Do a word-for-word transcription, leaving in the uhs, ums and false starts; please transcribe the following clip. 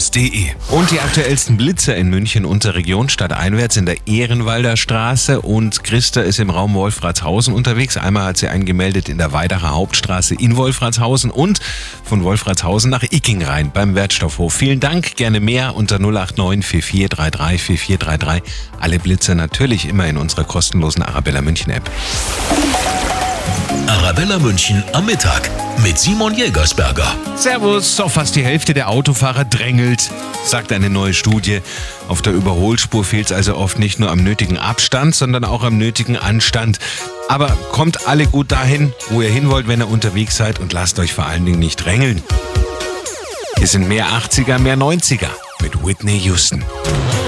punkt de. Und die aktuellsten Blitzer in München und der Region stadteinwärts in der Ehrenwalder Straße. Und Christa ist im Raum Wolfratshausen unterwegs. Einmal hat sie einen gemeldet in der Weidacher Hauptstraße in Wolfratshausen und von Wolfratshausen nach Icking rein beim Wertstoffhof. Vielen Dank, gerne mehr unter null acht neun vier vier drei drei vier vier drei drei. Alle Blitzer natürlich immer in unserer kostenlosen Arabella München App. Arabella München am Mittag mit Simon Jägersberger. Servus, so fast die Hälfte der Autofahrer drängelt, sagt eine neue Studie. Auf der Überholspur fehlt es also oft nicht nur am nötigen Abstand, sondern auch am nötigen Anstand. Aber kommt alle gut dahin, wo ihr hin wollt, wenn ihr unterwegs seid, und lasst euch vor allen Dingen nicht drängeln. Wir sind mehr achtziger, mehr neunziger mit Whitney Houston.